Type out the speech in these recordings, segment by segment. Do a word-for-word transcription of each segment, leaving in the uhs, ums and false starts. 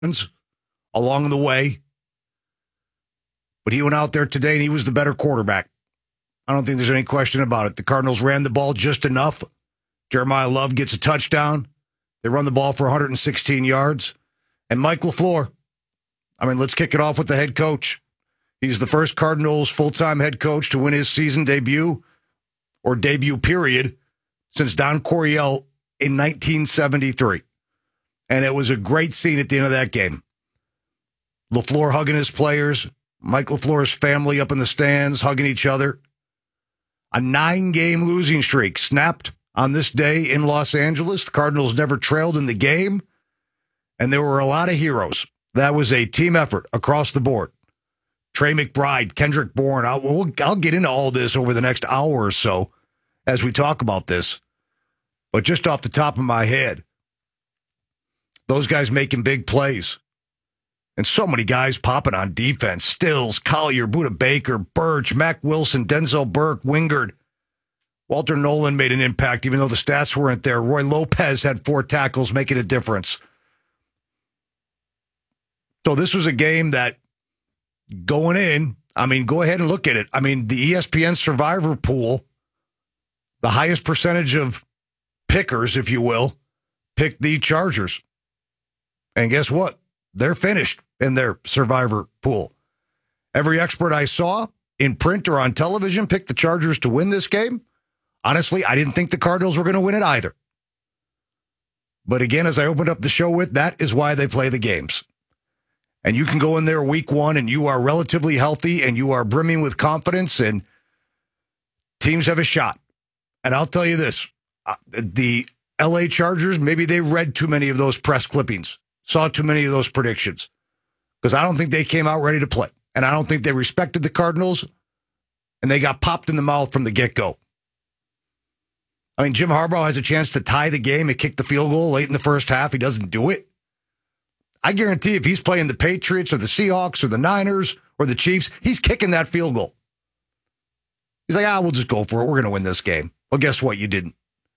along the way. But he went out there today and he was the better quarterback. I don't think there's any question about it. The Cardinals ran the ball just enough. Jeremiah Love gets a touchdown. They run the ball for one hundred sixteen yards. And Mike LaFleur, I mean, let's kick it off with the head coach. He's the first Cardinals full-time head coach to win his season debut, or debut period, since Don Coryell in nineteen seventy-three. And it was a great scene at the end of that game. LaFleur hugging his players, Mike LaFleur's family up in the stands, hugging each other. A nine-game losing streak snapped on this day in Los Angeles. The Cardinals never trailed in the game, and there were a lot of heroes. That was a team effort across the board. Trey McBride, Kendrick Bourne. I'll, we'll, I'll get into all this over the next hour or so as we talk about this. But just off the top of my head, those guys making big plays. And so many guys popping on defense. Stills, Collier, Budda Baker, Birch, Mac Wilson, Denzel Burke, Wingard. Walter Nolan made an impact, even though the stats weren't there. Roy Lopez had four tackles, making a difference. So this was a game that, going in, I mean, go ahead and look at it. I mean, the E S P N Survivor Pool, the highest percentage of pickers, if you will, picked the Chargers. And guess what? They're finished in their Survivor Pool. Every expert I saw in print or on television picked the Chargers to win this game. Honestly, I didn't think the Cardinals were going to win it either. But again, as I opened up the show with, that is why they play the games. And you can go in there week one and you are relatively healthy and you are brimming with confidence and teams have a shot. And I'll tell you this, the L A Chargers, maybe they read too many of those press clippings, saw too many of those predictions, because I don't think they came out ready to play. And I don't think they respected the Cardinals, and they got popped in the mouth from the get-go. I mean, Jim Harbaugh has a chance to tie the game and kick the field goal late in the first half. He doesn't do it. I guarantee if he's playing the Patriots or the Seahawks or the Niners or the Chiefs, he's kicking that field goal. He's like, ah, we'll just go for it. We're going to win this game. Well, guess what? You didn't.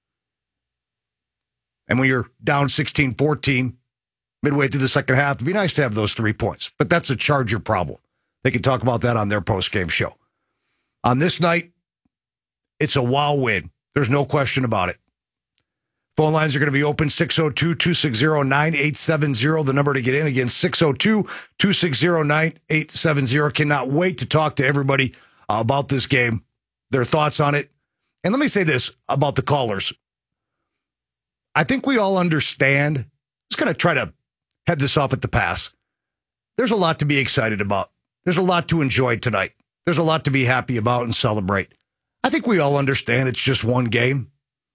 And when you're down sixteen fourteen midway through the second half, it'd be nice to have those three points. But that's a Charger problem. They can talk about that on their post-game show. On this night, it's a wow win. There's no question about it. Phone lines are going to be open, six oh two, two six oh, nine eight seven oh, the number to get in. Again, six oh two, two six oh, nine eight seven oh. Cannot wait to talk to everybody uh, about this game, their thoughts on it. And let me say this about the callers. I think we all understand. Just going to try to head this off at the pass. There's a lot to be excited about. There's a lot to enjoy tonight. There's a lot to be happy about and celebrate. I think we all understand it's just one game.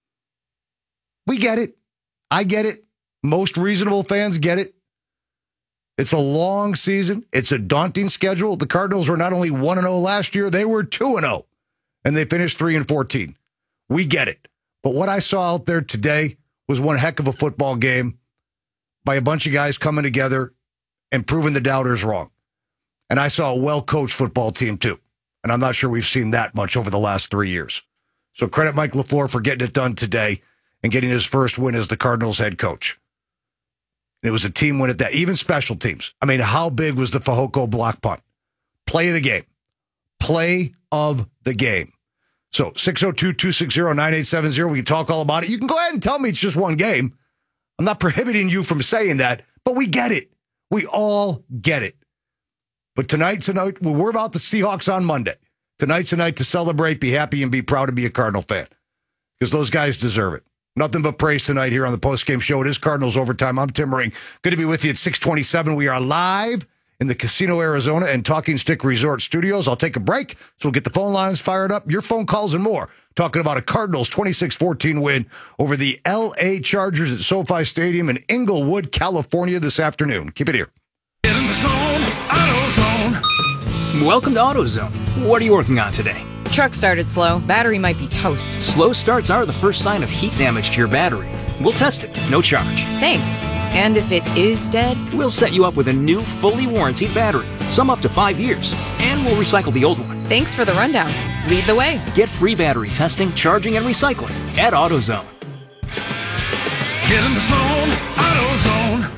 We get it. I get it. Most reasonable fans get it. It's a long season. It's a daunting schedule. The Cardinals were not only one and oh last year, they were two and oh, and they finished three and fourteen. We get it. But what I saw out there today was one heck of a football game by a bunch of guys coming together and proving the doubters wrong. And I saw a well-coached football team, too. And I'm not sure we've seen that much over the last three years. So credit Mike LaFleur for getting it done today and getting his first win as the Cardinals head coach. And it was a team win at that. Even special teams. I mean, how big was the Fehoko block punt? Play of the game. Play of the game. So six oh two, two six oh, nine eight seven oh. We can talk all about it. You can go ahead and tell me it's just one game. I'm not prohibiting you from saying that, but we get it. We all get it. But tonight's a night, well, we're about the Seahawks on Monday. Tonight's a night to celebrate, be happy, and be proud to be a Cardinal fan. Because those guys deserve it. Nothing but praise tonight here on the postgame show. It is Cardinals Overtime. I'm Tim Ring. Good to be with you at six twenty-seven. We are live in the Casino Arizona and Talking Stick Resort Studios. I'll take a break, so we'll get the phone lines fired up, your phone calls and more. Talking about a Cardinals twenty-six fourteen win over the L A Chargers at SoFi Stadium in Inglewood, California this afternoon. Keep it here. Get in the zone, AutoZone. Welcome to AutoZone. What are you working on today? Truck started slow. Battery might be toast. Slow starts are the first sign of heat damage to your battery. We'll test it, no charge. Thanks. And if it is dead? We'll set you up with a new, fully warranted battery, some up to five years, and we'll recycle the old one. Thanks for the rundown. Lead the way. Get free battery testing, charging, and recycling at AutoZone. Get in the zone, AutoZone.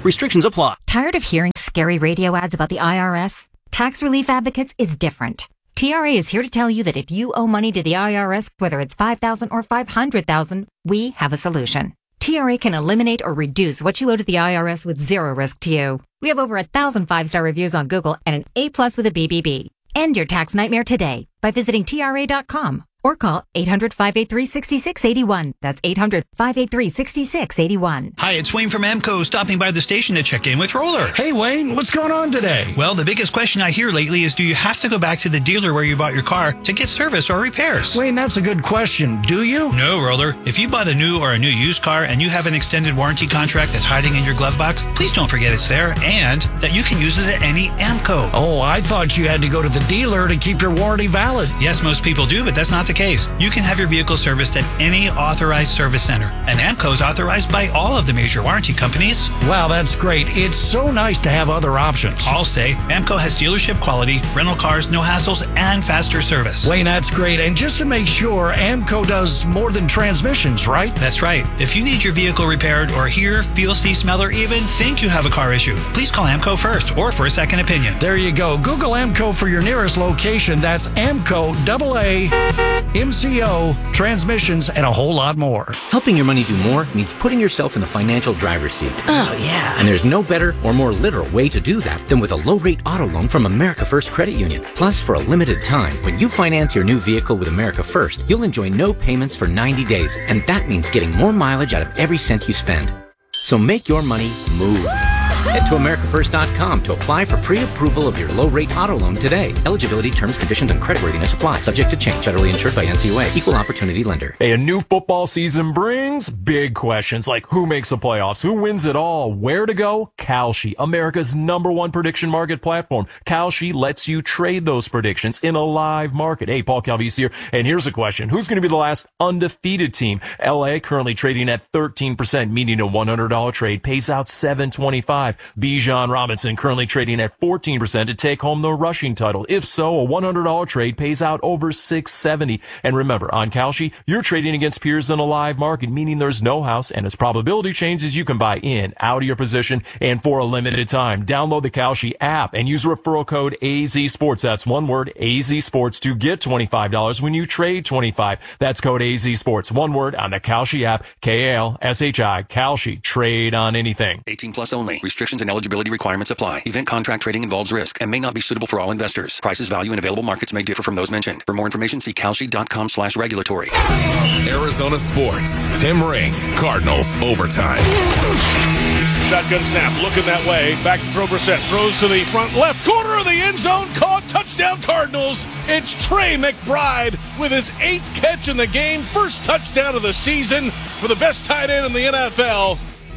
Restrictions apply. Tired of hearing scary radio ads about the I R S? Tax Relief Advocates is different. T R A is here to tell you that if you owe money to the I R S, whether it's five thousand dollars or five hundred thousand dollars, we have a solution. T R A can eliminate or reduce what you owe to the I R S with zero risk to you. We have over a thousand five-star reviews on Google and an A plus with a B B B. End your tax nightmare today by visiting T R A dot com or call eight hundred, five eight three, six six eight one. That's eight hundred, five eight three, six six eight one. Hi, it's Wayne from AMCO stopping by the station to check in with Roller. Hey, Wayne, what's going on today? Well, the biggest question I hear lately is, do you have to go back to the dealer where you bought your car to get service or repairs? Wayne, that's a good question. Do you? No, Roller. If you bought a new or a new used car and you have an extended warranty contract that's hiding in your glove box, please don't forget it's there and that you can use it at any AMCO. Oh, I thought you had to go to the dealer to keep your warranty valid. Yes, most people do, but that's not the case. You can have your vehicle serviced at any authorized service center. And AMCO is authorized by all of the major warranty companies. Wow, that's great. It's so nice to have other options. I'll say AMCO has dealership quality, rental cars, no hassles, and faster service. Wayne, that's great. And just to make sure, AMCO does more than transmissions, right? That's right. If you need your vehicle repaired or hear, feel, see, smell, or even think you have a car issue, please call AMCO first or for a second opinion. There you go. Google AMCO for your nearest location. That's AMCO, double A, M C O, transmissions, and a whole lot more. Helping your money do more means putting yourself in the financial driver's seat. Oh, yeah. And there's no better or more literal way to do that than with a low-rate auto loan from America First Credit Union. Plus, for a limited time, when you finance your new vehicle with America First, you'll enjoy no payments for ninety days, and that means getting more mileage out of every cent you spend. So make your money move. Head to America First dot com to apply for pre-approval of your low-rate auto loan today. Eligibility, terms, conditions, and creditworthiness apply. Subject to change. Federally insured by N C U A. Equal opportunity lender. Hey, a new football season brings big questions like who makes the playoffs, who wins it all, where to go? Kalshi, America's number one prediction market platform. Kalshi lets you trade those predictions in a live market. Hey, Paul Calvisi here, and here's a question. Who's going to be the last undefeated team? L A currently trading at thirteen percent, meaning a one hundred dollars trade pays out seven twenty-five. Bijan Robinson currently trading at fourteen percent to take home the rushing title. If so, a one hundred dollars trade pays out over six seventy. And remember, on Kalshi, you're trading against peers in a live market, meaning there's no house, and as probability changes, you can buy in, out of your position, and for a limited time. Download the Kalshi app and use referral code A Z Sports. That's one word, A Z Sports, to get twenty-five dollars when you trade twenty-five dollars. That's code A Z Sports. One word on the Kalshi app, K A L S H I, Kalshi. Trade on anything. eighteen plus only. Restrictions and eligibility requirements apply. Event contract trading involves risk and may not be suitable for all investors. Prices, value, and available markets may differ from those mentioned. For more information, see kalshi.com slash regulatory. Arizona Sports. Tim Ring. Cardinals overtime. Shotgun snap, looking that way. Back to throw Brissett. Throws to the front left corner of the end zone. Caught. Touchdown Cardinals. It's Trey McBride with his eighth catch in the game. First touchdown of the season for the best tight end in the N F L.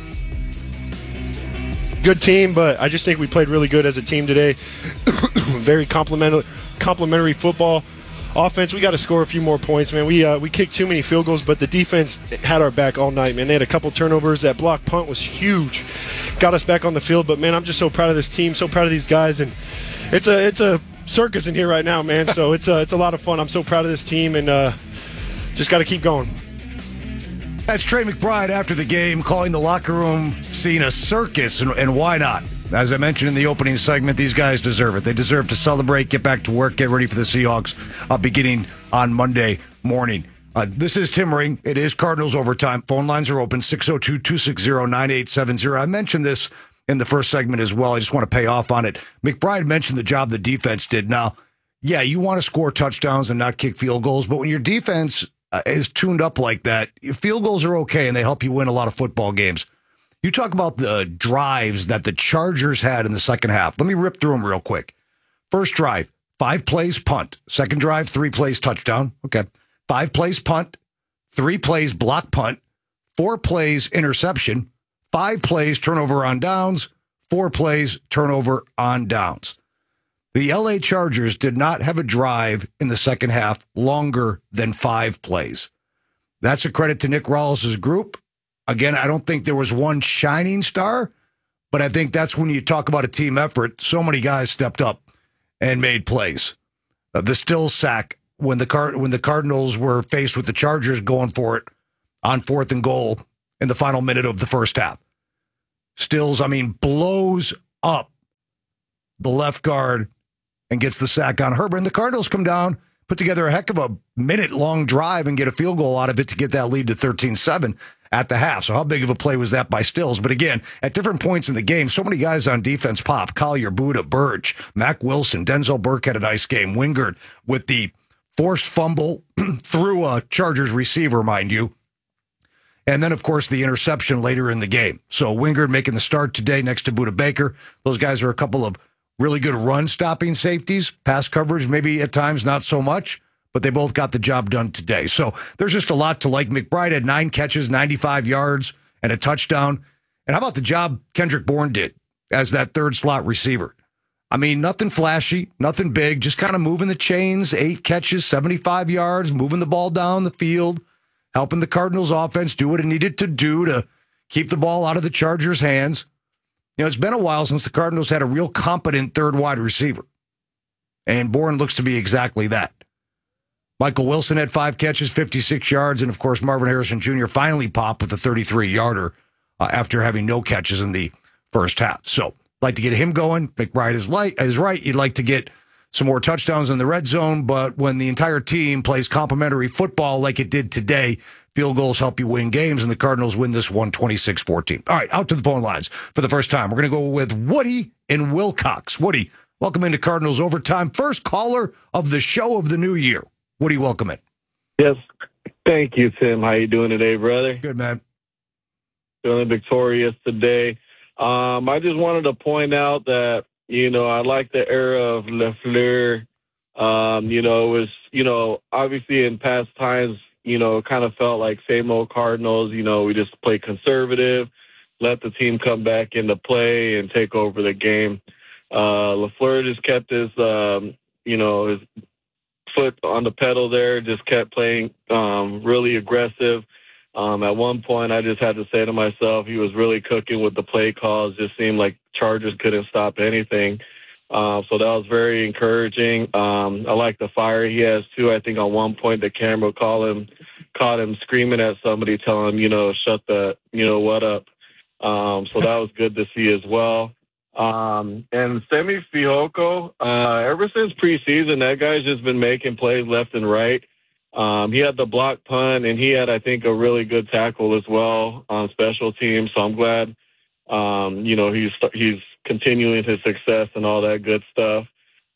Good team, but I just think we played really good as a team today. Very complimentary, complimentary football. Offense, we got to score a few more points, man. We uh, we kicked too many field goals, but the defense had our back all night, man. They had a couple turnovers. That block punt was huge. Got us back on the field, but, man, I'm just so proud of this team, so proud of these guys. And it's a it's a circus in here right now, man. So it's a, it's a lot of fun. I'm so proud of this team, and uh, just got to keep going. That's Trey McBride after the game, calling the locker room scene a circus, and, and why not? As I mentioned in the opening segment, these guys deserve it. They deserve to celebrate, get back to work, get ready for the Seahawks uh, beginning on Monday morning. Uh, this is Tim Ring. It is Cardinals overtime. Phone lines are open, six oh two, two six zero, nine eight seven zero. I mentioned this in the first segment as well. I just want to pay off on it. McBride mentioned the job the defense did. Now, yeah, you want to score touchdowns and not kick field goals, but when your defense uh, is tuned up like that, field goals are okay, and they help you win a lot of football games. You talk about the drives that the Chargers had in the second half. Let me rip through them real quick. First drive, five plays punt. Second drive, three plays touchdown. Okay. Five plays punt, three plays block punt, four plays interception, five plays turnover on downs, four plays turnover on downs. The L A Chargers did not have a drive in the second half longer than five plays. That's a credit to Nick Rawls' group. Again, I don't think there was one shining star, but I think that's when you talk about a team effort. So many guys stepped up and made plays. Uh, the still sack when the Card- when the Cardinals were faced with the Chargers going for it on fourth and goal in the final minute of the first half. Stills, I mean, blows up the left guard and gets the sack on Herbert. And the Cardinals come down, put together a heck of a minute-long drive and get a field goal out of it to get that lead to thirteen seven at the half. So how big of a play was that by Stills? But again, at different points in the game, so many guys on defense pop. Collier, Buda, Burge, Mac Wilson, Denzel Burke had a nice game. Wingard with the forced fumble through a Chargers receiver, mind you. And then, of course, the interception later in the game. So Wingard making the start today next to Buda Baker. Those guys are a couple of really good run-stopping safeties. Pass coverage, maybe at times not so much, but they both got the job done today. So there's just a lot to like. McBride had nine catches, ninety-five yards, and a touchdown. And how about the job Kendrick Bourne did as that third slot receiver? I mean, nothing flashy, nothing big, just kind of moving the chains, eight catches, seventy-five yards, moving the ball down the field, helping the Cardinals offense do what it needed to do to keep the ball out of the Chargers' hands. You know, it's been a while since the Cardinals had a real competent third wide receiver. And Bourne looks to be exactly that. Michael Wilson had five catches, fifty-six yards, and of course Marvin Harrison Junior finally popped with a thirty-three-yarder uh, after having no catches in the first half. So, like to get him going. McBride is, light, is right. You'd like to get some more touchdowns in the red zone, but when the entire team plays complimentary football like it did today, field goals help you win games, and the Cardinals win this one twenty-six fourteen. All right, out to the phone lines for the first time. We're going to go with Woody in Wilcox. Woody, welcome into Cardinals Overtime. First caller of the show of the new year. Woody, welcome in. Yes, thank you, Tim. How you doing today, brother? Good, man. Feeling victorious today. Um, I just wanted to point out that, you know, I like the era of LaFleur. Um, you know, it was, you know, obviously in past times, you know, it kind of felt like same old Cardinals. You know, we just play conservative, let the team come back into play and take over the game. Uh, LaFleur just kept his, um, you know, his foot on the pedal there, just kept playing um, really aggressive. Um, at one point, I just had to say to myself, he was really cooking with the play calls. Just seemed like Chargers couldn't stop anything. Uh, so that was very encouraging. Um, I like the fire he has, too. I think on one point, the camera called him, caught him screaming at somebody, telling him, you know, shut the, you know, what up. Um, so that was good to see as well. Um, and Semi Fehoko, uh, ever since preseason, that guy's just been making plays left and right. Um, he had the block punt, and he had, I think, a really good tackle as well on special teams. So I'm glad, um, you know, he's he's continuing his success and all that good stuff.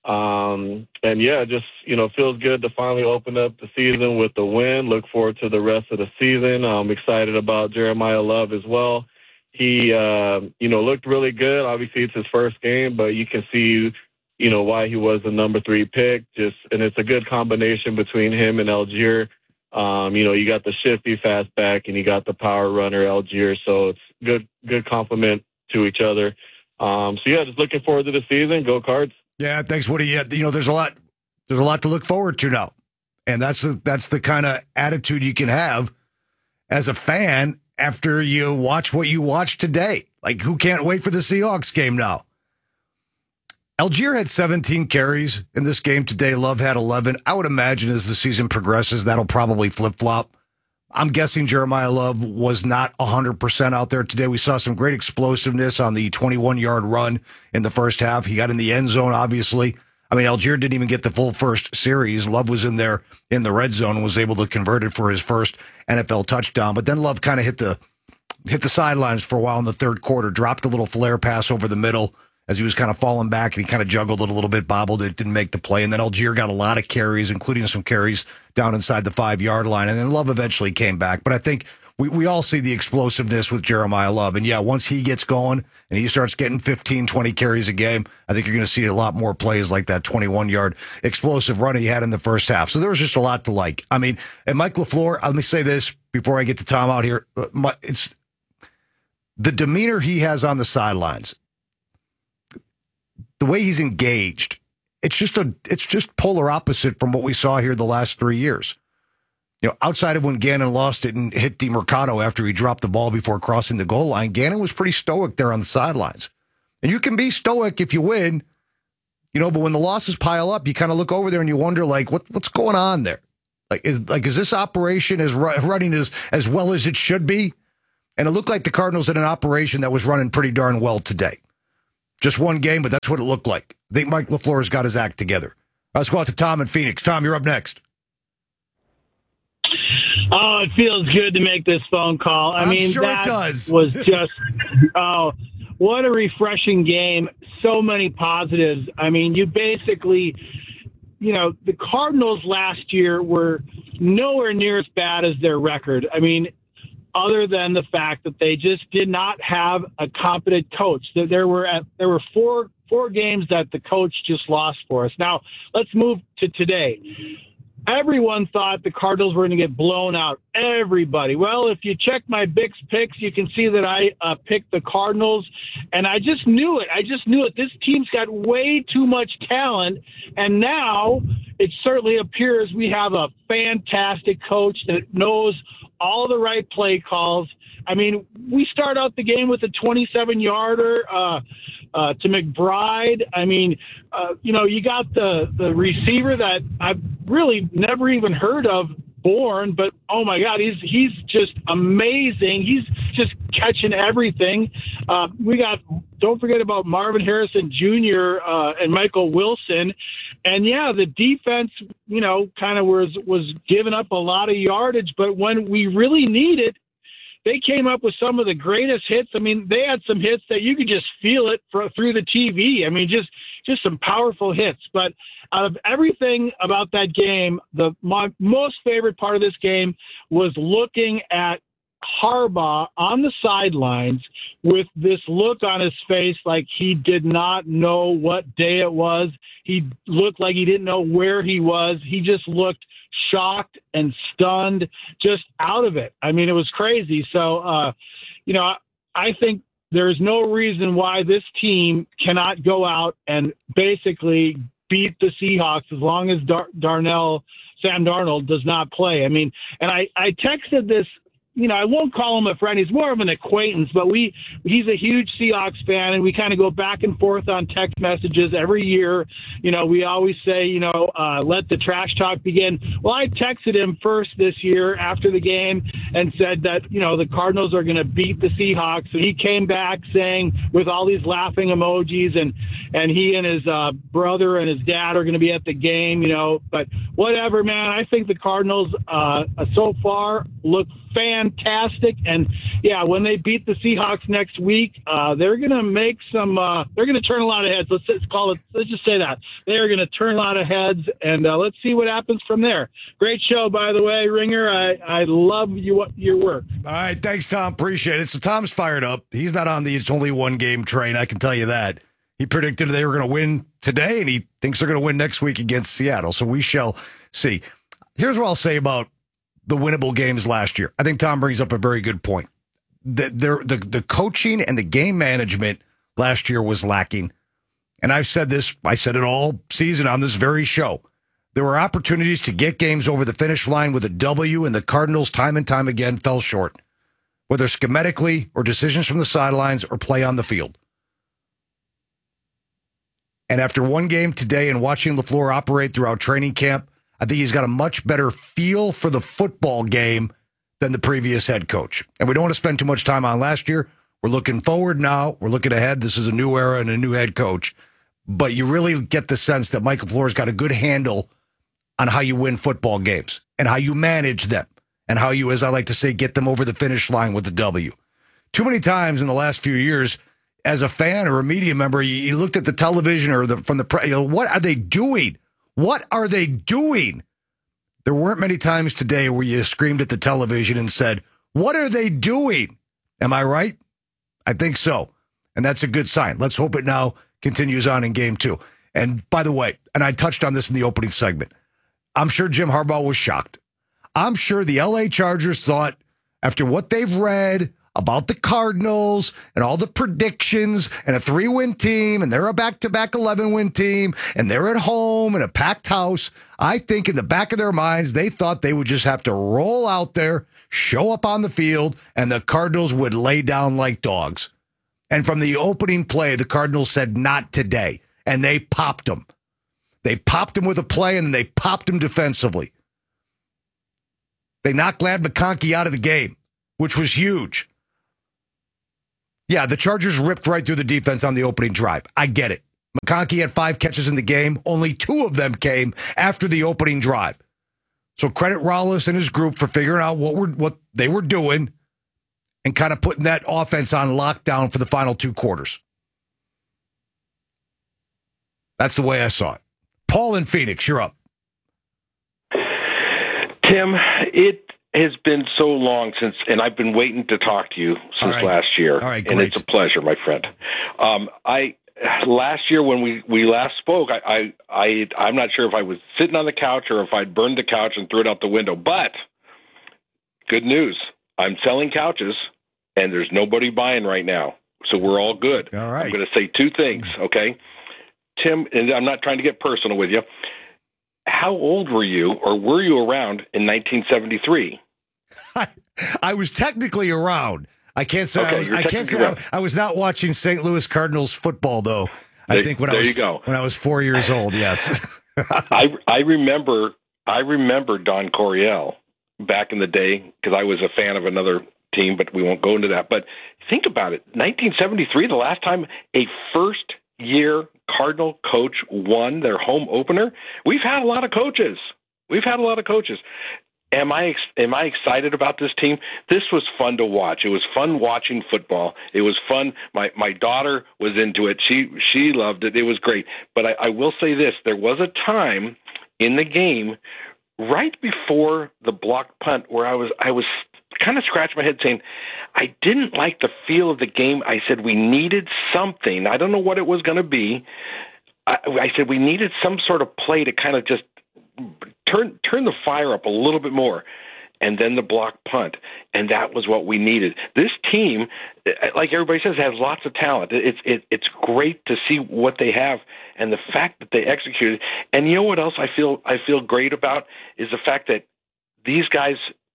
Um, and, yeah, just, you know, feels good to finally open up the season with the win. Look forward to the rest of the season. I'm excited about Jeremiah Love as well. He, uh, you know, looked really good. Obviously, it's his first game, but you can see, you know, why he was the number three pick. Just, and it's a good combination between him and Algier. Um, you know, you got the shifty fast back and you got the power runner Algier. So it's good, good compliment to each other. Um, so yeah, just looking forward to the season. Go Cards. Yeah, thanks, Woody. Yeah, you know, there's a lot, there's a lot to look forward to now, and that's the that's the kind of attitude you can have as a fan after you watch what you watched today. Like, who can't wait for the Seahawks game now? Algier had seventeen carries in this game today. Love had eleven. I would imagine as the season progresses, that'll probably flip-flop. I'm guessing Jeremiah Love was not one hundred percent out there today. We saw some great explosiveness on the twenty-one-yard run in the first half. He got in the end zone, obviously. I mean, Algier didn't even get the full first series. Love was in there in the red zone and was able to convert it for his first N F L touchdown. But then Love kind of hit the hit the sidelines for a while in the third quarter, dropped a little flare pass over the middle as he was kind of falling back, and he kind of juggled it a little bit, bobbled it, didn't make the play. And then Algier got a lot of carries, including some carries down inside the five-yard line. And then Love eventually came back. But I think we, we all see the explosiveness with Jeremiah Love. And, yeah, once he gets going and he starts getting fifteen, twenty carries a game, I think you're going to see a lot more plays like that twenty-one-yard explosive run he had in the first half. So there was just a lot to like. I mean, and Mike LaFleur, let me say this before I get to Tom out here. It's the demeanor he has on the sidelines, the way he's engaged, it's just a it's just polar opposite from what we saw here the last three years. You know, outside of when Gannon lost it and hit DeMercado after he dropped the ball before crossing the goal line, Gannon was pretty stoic there on the sidelines. And you can be stoic if you win, you know, but when the losses pile up, you kind of look over there and you wonder, like, what what's going on there? Like, is like is this operation as running as as well as it should be? And it looked like the Cardinals had an operation that was running pretty darn well today. Just one game, but that's what it looked like. I think Mike LaFleur's got his act together. Let's go out to Tom in Phoenix. Tom, you're up next. Oh, it feels good to make this phone call. I I'm mean, sure that it does. was just, oh, what a refreshing game. So many positives. I mean, you basically, you know, the Cardinals last year were nowhere near as bad as their record. I mean, other than the fact that they just did not have a competent coach. There were there were four four games that the coach just lost for us. Now, let's move to today. Everyone thought the Cardinals were going to get blown out. Everybody. Well, if you check my Bix picks, you can see that I uh, picked the Cardinals, and I just knew it. I just knew it. This team's got way too much talent, and now it certainly appears we have a fantastic coach that knows all the right play calls. I mean, we start out the game with a twenty-seven-yarder uh, uh, to McBride. I mean, uh, you know, you got the, the receiver that I've really never even heard of, Bourne, but oh my God, he's he's just amazing. He's just catching everything. Uh, we got, don't forget about Marvin Harrison Junior uh, and Michael Wilson. And yeah, the defense, you know, kind of was was giving up a lot of yardage, but when we really need it, they came up with some of the greatest hits. I mean, they had some hits that you could just feel it for, through the T V. I mean, just just some powerful hits. But out of everything about that game, the my most favorite part of this game was looking at Harbaugh on the sidelines with this look on his face like he did not know what day it was. He looked like he didn't know where he was. He just looked shocked and stunned, just out of it. I mean, it was crazy. So, uh, you know, I, I think there's no reason why this team cannot go out and basically beat the Seahawks as long as Dar- Darnell, Sam Darnold does not play. I mean, and I, I texted this, you know, I won't call him a friend. He's more of an acquaintance, but we, he's a huge Seahawks fan, and we kind of go back and forth on text messages every year. You know, we always say, you know, uh, let the trash talk begin. Well, I texted him first this year after the game and said that, you know, the Cardinals are going to beat the Seahawks. And he came back saying, with all these laughing emojis, and, and he and his uh, brother and his dad are going to be at the game, you know, but whatever, man. I think the Cardinals uh, so far look fantastic, and yeah, when they beat the Seahawks next week, uh, they're going to make some. Uh, they're going to turn a lot of heads. Let's, let's call it. Let's just say that they are going to turn a lot of heads, and uh, let's see what happens from there. Great show, by the way, Ringer. I I love you your work. All right, thanks, Tom. Appreciate it. So Tom's fired up. He's not on the it's only one game train. I can tell you that. He predicted they were going to win today, and he thinks they're going to win next week against Seattle. So we shall see. Here's what I'll say about the winnable games last year. I think Tom brings up a very good point. The, the, the, the coaching and the game management last year was lacking. And I've said this, I said it all season on this very show. There were opportunities to get games over the finish line with a W, and the Cardinals time and time again fell short, whether schematically or decisions from the sidelines or play on the field. And after one game today and watching LaFleur operate throughout training camp, I think he's got a much better feel for the football game than the previous head coach. And we don't want to spend too much time on last year. We're looking forward now. We're looking ahead. This is a new era and a new head coach. But you really get the sense that Mike LaFleur's got a good handle on how you win football games and how you manage them and how you, as I like to say, get them over the finish line with a W. Too many times in the last few years, as a fan or a media member, you, you looked at the television or the from the, you know, what are they doing? What are they doing? There weren't many times today where you screamed at the television and said, what are they doing? Am I right? I think so. And that's a good sign. Let's hope it now continues on in game two. And by the way, and I touched on this in the opening segment, I'm sure Jim Harbaugh was shocked. I'm sure the L A Chargers thought, after what they've read about the Cardinals and all the predictions and a three-win team, and they're a back-to-back eleven-win team, and they're at home in a packed house, I think in the back of their minds, they thought they would just have to roll out there, show up on the field, and the Cardinals would lay down like dogs. And from the opening play, the Cardinals said, not today, and they popped them. They popped him with a play, and then they popped him defensively. They knocked Glad McConkey out of the game, which was huge. Yeah, the Chargers ripped right through the defense on the opening drive. I get it. McConkey had five catches in the game. Only two of them came after the opening drive. So credit Rallis and his group for figuring out what we're, what they were doing and kind of putting that offense on lockdown for the final two quarters. That's the way I saw it. Paul in Phoenix, you're up. Tim, it has been so long since, and I've been waiting to talk to you since right. last year. All right, and great. it's a pleasure, my friend. Um, I last year when we, we last spoke, I, I I I'm not sure if I was sitting on the couch or if I'd burned the couch and threw it out the window. But good news, I'm selling couches, and there's nobody buying right now, so we're all good. All right. I'm going to say two things, okay, Tim, and I'm not trying to get personal with you. How old were you, or were you around in nineteen seventy-three? I, I was technically around. I can't say Okay, I was. you're I can't say technically I, I was not watching Saint Louis Cardinals football though. I There- think when I there was you go. when I was four years old. Yes. I I remember I remember Don Coryell back in the day because I was a fan of another team, but we won't go into that. But think about it, nineteen seventy-three, the last time a first year Cardinal coach won their home opener. We've had a lot of coaches. We've had a lot of coaches. Am I am I excited about this team? This was fun to watch. It was fun watching football. It was fun. My my daughter was into it. She she loved it. It was great. But I, I will say this: there was a time in the game right before the blocked punt where I was I was kind of scratching my head saying I didn't like the feel of the game. I said we needed something. I don't know what it was going to be. I, I said we needed some sort of play to kind of just turn turn the fire up a little bit more, and then the block punt, and that was what we needed. This team, like everybody says, has lots of talent. It's it, it's great to see what they have, and the fact that they executed. And you know what else I feel I feel great about is the fact that these guys,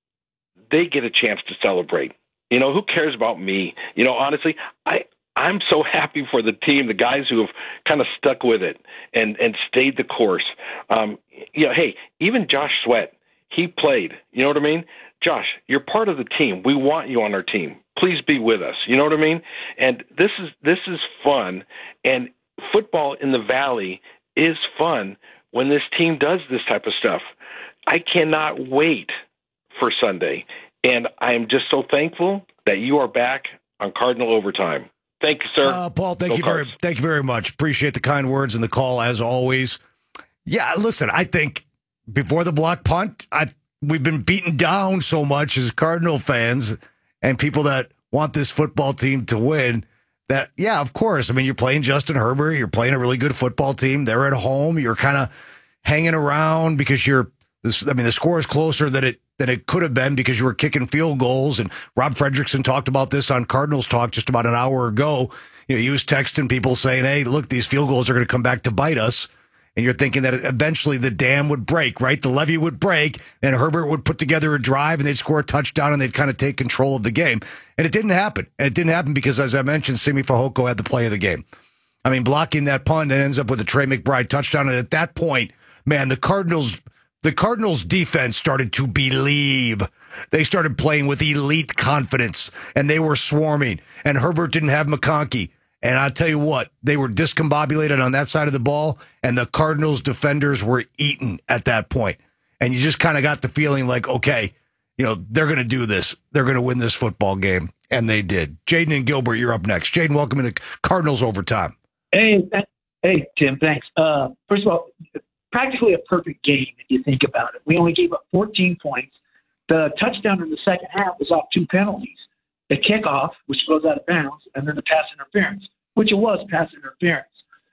they get a chance to celebrate. You know, who cares about me? You know, honestly, I. I'm so happy for the team, the guys who have kind of stuck with it and, and stayed the course. Um, you know, hey, even Josh Sweat, he played. You know what I mean? Josh, you're part of the team. We want you on our team. Please be with us. You know what I mean? And this is this is fun. And football in the Valley is fun when this team does this type of stuff. I cannot wait for Sunday. And I am just so thankful that you are back on Cardinal Overtime. Thank you, sir. Uh, Paul, thank Go you Cards. very, thank you very much. Appreciate the kind words and the call as always. Yeah, listen, I think before the block punt, I we've been beaten down so much as Cardinal fans and people that want this football team to win that, yeah, of course. I mean, you're playing Justin Herbert. You're playing a really good football team. They're at home. You're kind of hanging around because you're. This, I mean, the score is closer than it than it could have been because you were kicking field goals. And Rob Fredrickson talked about this on Cardinals Talk just about an hour ago. You know, he was texting people saying, "Hey, look, these field goals are going to come back to bite us." And you're thinking that eventually the dam would break, right? The levee would break, and Herbert would put together a drive, and they'd score a touchdown, and they'd kind of take control of the game. And it didn't happen. And it didn't happen because, as I mentioned, Simi Fehoko had the play of the game. I mean, blocking that punt and ends up with a Trey McBride touchdown. And at that point, man, the Cardinals. The Cardinals defense started to believe. They started playing with elite confidence, and they were swarming. And Herbert didn't have McConkey. And I'll tell you what, they were discombobulated on that side of the ball, and the Cardinals defenders were eaten at that point. And you just kind of got the feeling like, okay, you know, they're going to do this. They're going to win this football game. And they did. Jaden and Gilbert, you're up next. Jaden, welcome to Cardinals Overtime. Hey, hey, Tim, thanks. Uh, first of all, practically a perfect game if you think about it. We only gave up fourteen points. The touchdown in the second half was off two penalties. The kickoff, which goes out of bounds, and then the pass interference, which it was pass interference.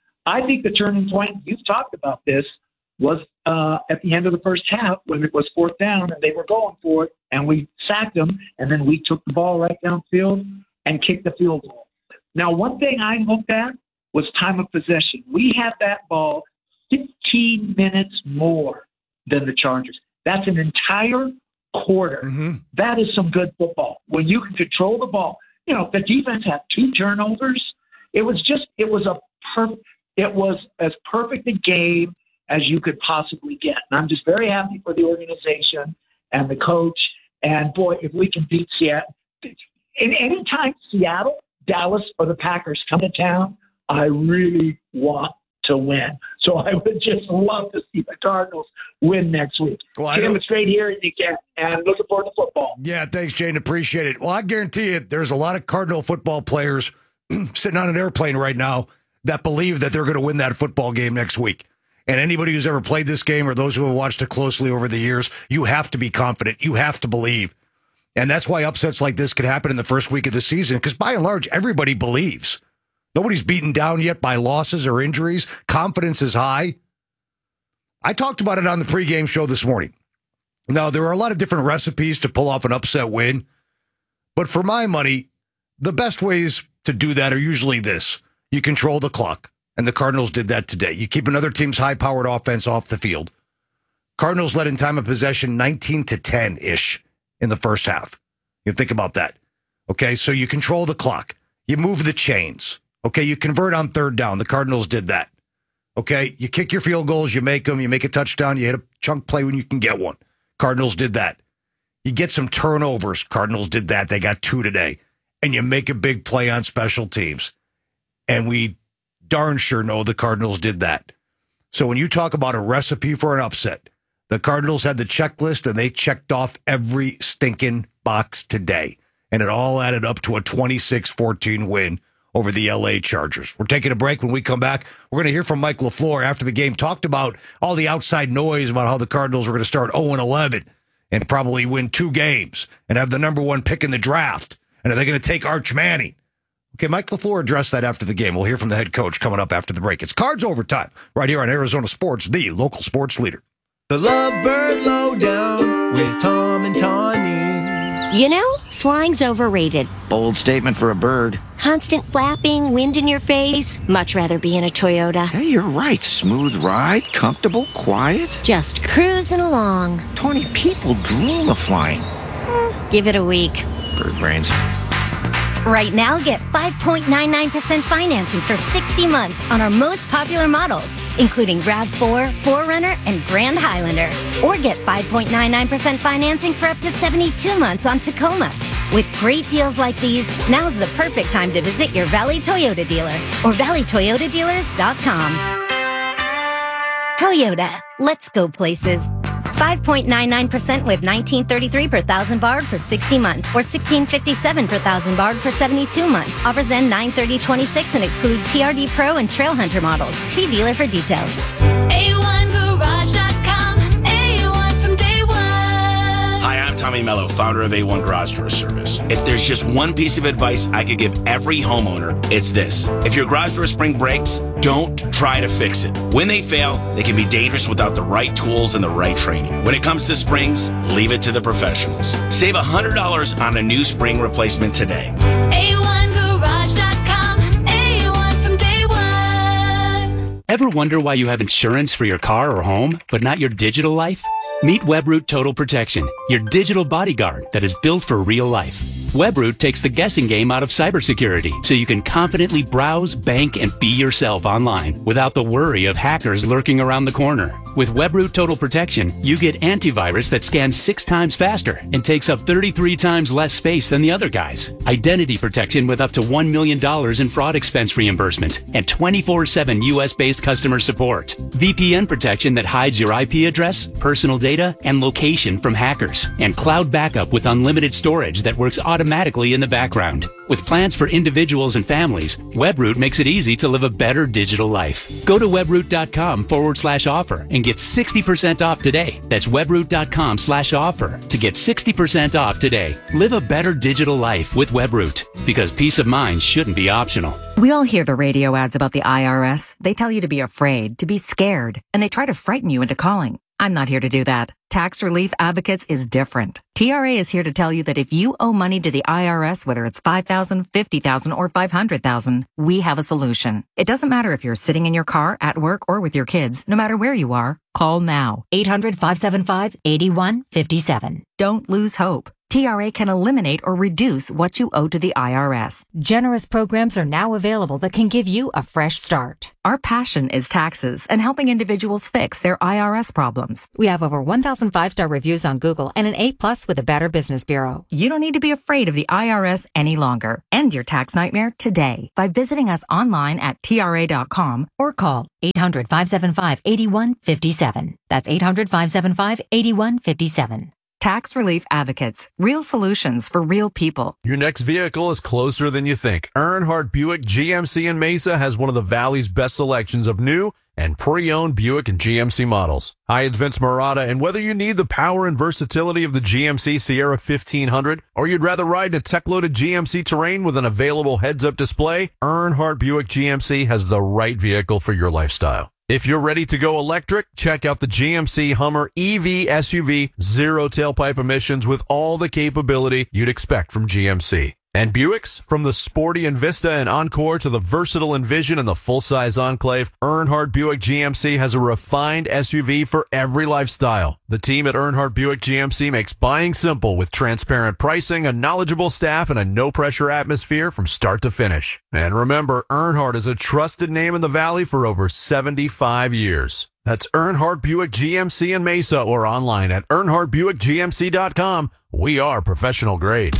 I think the turning point, you've talked about this, was uh, at the end of the first half when it was fourth down and they were going for it, and we sacked them, and then we took the ball right downfield and kicked the field goal. Now, one thing I looked at was time of possession. We had that ball fifteen minutes more than the Chargers. That's an entire quarter. Mm-hmm. That is some good football. When you can control the ball, you know, the defense had two turnovers. It was just, it was a perfect, it was as perfect a game as you could possibly get. And I'm just very happy for the organization and the coach. And boy, if we can beat Seattle, and anytime Seattle Dallas or the Packers come to town, I really want to win. So I would just love to see the Cardinals win next week. Well, Tim, it's great hearing you again, and looking forward to football. Yeah, thanks, Jane. Appreciate it. Well, I guarantee you there's a lot of Cardinal football players sitting on an airplane right now that believe that they're going to win that football game next week. And anybody who's ever played this game or those who have watched it closely over the years, you have to be confident. You have to believe. And that's why upsets like this could happen in the first week of the season, because by and large, everybody believes. Nobody's beaten down yet by losses or injuries. Confidence is high. I talked about it on the pregame show this morning. Now, there are a lot of different recipes to pull off an upset win. But for my money, the best ways to do that are usually this. You control the clock. And the Cardinals did that today. You keep another team's high-powered offense off the field. Cardinals led in time of possession nineteen to ten-ish in the first half. You think about that. Okay, so you control the clock. You move the chains. Okay, you convert on third down. The Cardinals did that. Okay, you kick your field goals, you make them, you make a touchdown, you hit a chunk play when you can get one. Cardinals did that. You get some turnovers. Cardinals did that. They got two today. And you make a big play on special teams. And we darn sure know the Cardinals did that. So when you talk about a recipe for an upset, the Cardinals had the checklist and they checked off every stinking box today. And it all added up to a twenty-six fourteen win over the L A Chargers. We're taking a break. When we come back, we're going to hear from Mike LaFleur after the game. Talked about all the outside noise about how the Cardinals were going to start oh and eleven and probably win two games and have the number one pick in the draft. And are they going to take Arch Manning? Okay, Mike LaFleur addressed that after the game. We'll hear from the head coach coming up after the break. It's Cards Overtime right here on Arizona Sports, the local sports leader. The Lovebird Lowdown with Tom and Tawny. You know, flying's overrated. Bold statement for a bird. Constant flapping, wind in your face. Much rather be in a Toyota. Hey, you're right. Smooth ride, comfortable, quiet. Just cruising along. Tawny, people dream of flying. Give it a week. Bird brains. Right now, get five point nine nine percent financing for sixty months on our most popular models, including RAV four, four runner, and Grand Highlander. Or get five point nine nine percent financing for up to seventy-two months on Tacoma. With great deals like these, now's the perfect time to visit your Valley Toyota dealer or valley toyota dealers dot com. Toyota, let's go places. five point nine nine percent with nineteen thirty-three per thousand barred for sixty months or sixteen fifty-seven per thousand barred for seventy-two months. Offers end nine thirty twenty-six and exclude T R D Pro and Trail Hunter models. See dealer for details. A one garage dot com. A one from day one. Hi, I'm Tommy Mello, founder of A one Garage Door Service. If there's just one piece of advice I could give every homeowner, it's this. If your garage door spring breaks, don't try to fix it. When they fail, they can be dangerous without the right tools and the right training. When it comes to springs, leave it to the professionals. Save one hundred dollars on a new spring replacement today. A one garage dot com. A one from day one. Ever wonder why you have insurance for your car or home, but not your digital life? Meet WebRoot Total Protection, your digital bodyguard that is built for real life. WebRoot takes the guessing game out of cybersecurity, so you can confidently browse, bank, and be yourself online without the worry of hackers lurking around the corner. With WebRoot Total Protection, you get antivirus that scans six times faster and takes up thirty-three times less space than the other guys. Identity protection with up to one million dollars in fraud expense reimbursement and twenty-four seven U S-based customer support. V P N protection that hides your I P address, personal data, and location from hackers. And cloud backup with unlimited storage that works automatically in the background. With plans for individuals and families, WebRoot makes it easy to live a better digital life. Go to webroot.com forward slash offer and get sixty percent off today. That's webroot.com slash offer to get sixty percent off today. Live a better digital life with WebRoot, because peace of mind shouldn't be optional. We all hear the radio ads about the I R S. They tell you to be afraid, to be scared, and they try to frighten you into calling. I'm not here to do that. Tax Relief Advocates is different. T R A is here to tell you that if you owe money to the I R S, whether it's five thousand dollars, fifty thousand dollars, or five hundred thousand dollars, we have a solution. It doesn't matter if you're sitting in your car, at work, or with your kids. No matter where you are, call now. eight hundred, five seven five, eight one five seven. Don't lose hope. T R A can eliminate or reduce what you owe to the I R S. Generous programs are now available that can give you a fresh start. Our passion is taxes and helping individuals fix their I R S problems. We have over one thousand five-star reviews on Google and an A plus with the Better Business Bureau. You don't need to be afraid of the I R S any longer. End your tax nightmare today by visiting us online at T R A dot com or call eight hundred, five seven five, eight one five seven. That's eight hundred, five seven five, eight one five seven. Tax Relief Advocates. Real solutions for real people. Your next vehicle is closer than you think. Earnhardt Buick G M C in Mesa has one of the Valley's best selections of new and pre-owned Buick and G M C models. Hi, it's Vince Marotta, and whether you need the power and versatility of the G M C Sierra fifteen hundred or you'd rather ride in a tech-loaded G M C Terrain with an available heads-up display, Earnhardt Buick G M C has the right vehicle for your lifestyle. If you're ready to go electric, check out the G M C Hummer E V S U V, zero tailpipe emissions with all the capability you'd expect from G M C. And Buicks, from the sporty Envista and Encore to the versatile Envision and the full-size Enclave, Earnhardt Buick G M C has a refined S U V for every lifestyle. The team at Earnhardt Buick G M C makes buying simple with transparent pricing, a knowledgeable staff, and a no-pressure atmosphere from start to finish. And remember, Earnhardt is a trusted name in the Valley for over seventy-five years. That's Earnhardt Buick G M C in Mesa or online at earnhardt buick g m c dot com. We are professional grade.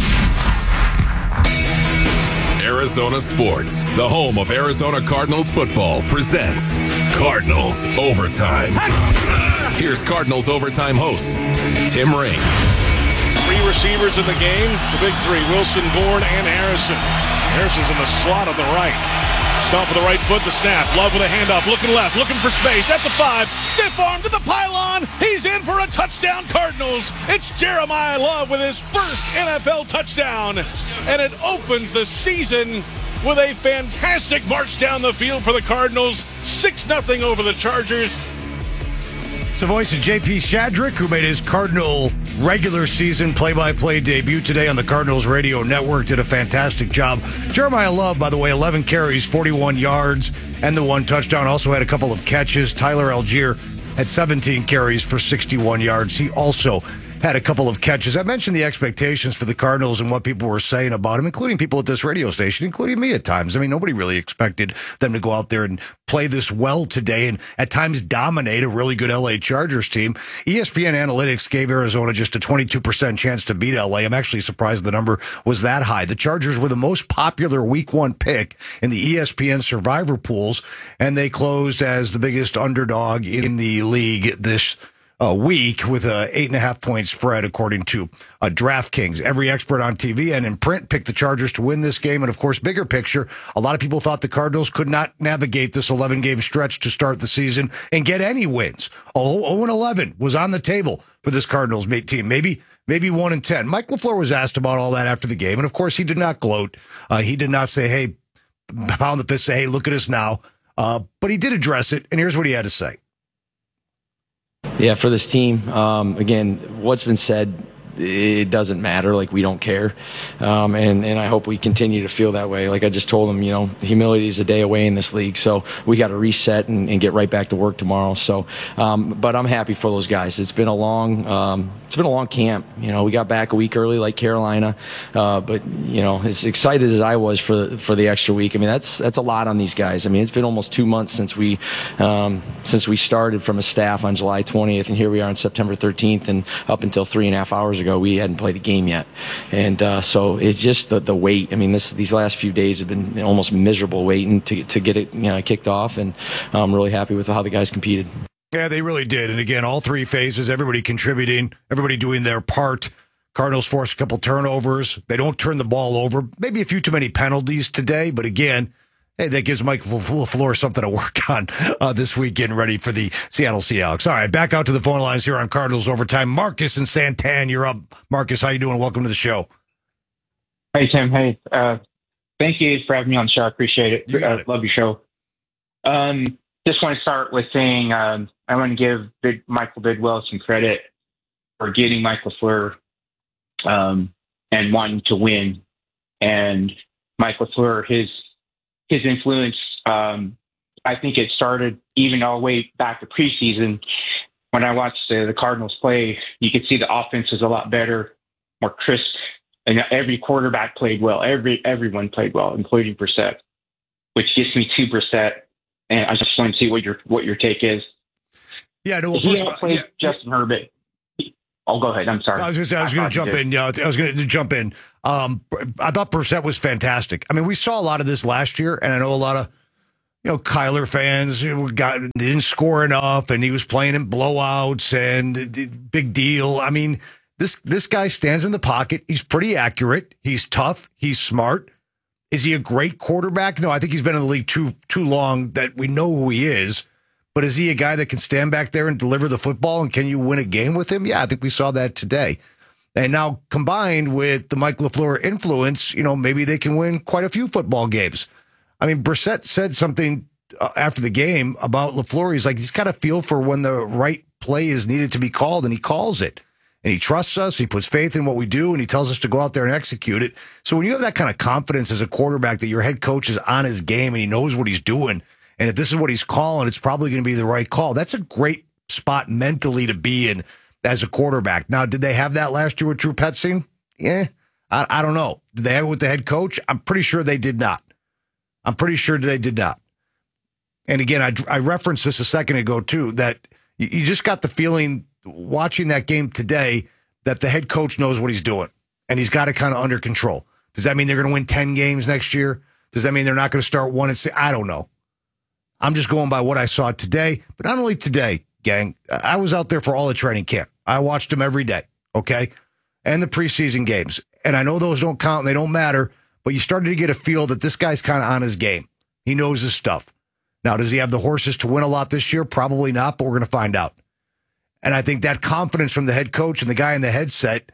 Arizona Sports, the home of Arizona Cardinals football, presents Cardinals Overtime. Here's Cardinals Overtime host, Tim Ring. Three receivers in the game, the big three, Wilson, Bourne, and Harrison. Harrison's in the slot on the right. Stomp with the right foot, the snap. Love with a handoff, looking left, looking for space at the five. Stiff arm to the pylon. He's in for a touchdown, Cardinals. It's Jeremiah Love with his first N F L touchdown. And it opens the season with a fantastic march down the field for the Cardinals. six nothing over the Chargers. It's the voice of J P Shadrick, who made his Cardinal regular season play-by-play debut today on the Cardinals radio network. Did a fantastic job. Jeremiah Love, by the way, eleven carries, forty-one yards, and the one touchdown. Also had a couple of catches. Tyler Algier had seventeen carries for sixty-one yards. He also had a couple of catches. I mentioned the expectations for the Cardinals and what people were saying about him, including people at this radio station, including me at times. I mean, nobody really expected them to go out there and play this well today and at times dominate a really good L A Chargers team. E S P N Analytics gave Arizona just a twenty-two percent chance to beat L A. I'm actually surprised the number was that high. The Chargers were the most popular week one pick in the E S P N survivor pools, and they closed as the biggest underdog in the league this a week with a eight and a half point spread, according to uh, DraftKings. Every expert on T V and in print picked the Chargers to win this game. And of course, bigger picture, a lot of people thought the Cardinals could not navigate this eleven game stretch to start the season and get any wins. oh and eleven was on the table for this Cardinals mate team. Maybe, maybe one and ten. Mike LaFleur was asked about all that after the game. And of course, he did not gloat. Uh, he did not say, hey, pound the fist, say, hey, look at us now. Uh, but he did address it. And here's what he had to say. Yeah, for this team, um, again, what's been said, it doesn't matter. Like, we don't care. Um, and, and I hope we continue to feel that way. Like I just told them, you know, humility is a day away in this league. So we got to reset and, and get right back to work tomorrow. So, um, but I'm happy for those guys. It's been a long, um, it's been a long camp. You know, we got back a week early like Carolina. Uh, but, you know, as excited as I was for the, for the extra week, I mean, that's, that's a lot on these guys. I mean, it's been almost two months since we, um, since we started from a staff on July twentieth. And here we are on September thirteenth. And up until three and a half hours ago, we hadn't played a game yet. And uh, so it's just the, the wait. I mean, this these last few days have been almost miserable waiting to to get it, you know, kicked off. And I'm really happy with how the guys competed. Yeah, they really did. And again, all three phases, everybody contributing, everybody doing their part. Cardinals forced a couple turnovers. They don't turn the ball over. Maybe a few too many penalties today. But again, hey, that gives Mike LaFleur something to work on uh, this week, getting ready for the Seattle Seahawks. All right, back out to the phone lines here on Cardinals Overtime. Marcus and Santan, you're up. Marcus, how you doing? Welcome to the show. Hey, Tim. Hey, uh, thank you for having me on the show. I appreciate it. You got it. Love your show. Um, just want to start with saying um, I want to give Big Michael Bidwell some credit for getting Mike LaFleur um, and wanting to win. And Mike LaFleur, his his influence, um, I think it started even all the way back to preseason. When I watched uh, the Cardinals play, you could see the offense was a lot better. more crisp. And every quarterback played well. Every everyone played well, including Brissett, which gets me to Brissett. And I just want to see what your what your take is. Yeah, no. Well, he first of all, played yeah, Justin Herbert. Oh, go ahead. I'm sorry. I was going to say I was going to jump in. Yeah, I was going to jump in. Um, I thought Brissett was fantastic. I mean, we saw a lot of this last year, and I know a lot of you know Kyler fans you know, got didn't score enough, and he was playing in blowouts and big deal. I mean, this this guy stands in the pocket. He's pretty accurate. He's tough. He's smart. Is he a great quarterback? No, I think he's been in the league too too long that we know who he is. But is he a guy that can stand back there and deliver the football? And can you win a game with him? Yeah, I think we saw that today. And now combined with the Mike LaFleur influence, you know, maybe they can win quite a few football games. I mean, Brissett said something uh, after the game about LaFleur. He's like, he's got a feel for when the right play is needed to be called, and he calls it. And he trusts us. He puts faith in what we do, and he tells us to go out there and execute it. So when you have that kind of confidence as a quarterback that your head coach is on his game and he knows what he's doing, and if this is what he's calling, it's probably going to be the right call. That's a great spot mentally to be in as a quarterback. Now, did they have that last year with Drew Petzing? Yeah, I, I don't know. Did they have it with the head coach? I'm pretty sure they did not. I'm pretty sure they did not. And again, I, I referenced this a second ago, too, that you, you just got the feeling watching that game today that the head coach knows what he's doing, and he's got it kind of under control. Does that mean they're going to win ten games next year? Does that mean they're not going to start one and six? I don't know. I'm just going by what I saw today, but not only today, gang. I was out there for all the training camp. I watched them every day, okay, and the preseason games. And I know those don't count and they don't matter, but you started to get a feel that this guy's kind of on his game. He knows his stuff. Now, does he have the horses to win a lot this year? Probably not, but we're going to find out. And I think that confidence from the head coach and the guy in the headset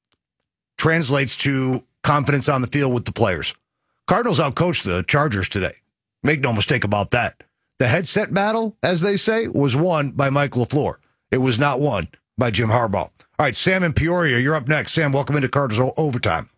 translates to confidence on the field with the players. Cardinals outcoached the Chargers today. Make no mistake about that. The headset battle, as they say, was won by Mike LaFleur. It was not won by Jim Harbaugh. All right, Sam in Peoria, you're up next. Sam, welcome into Cardinals Overtime.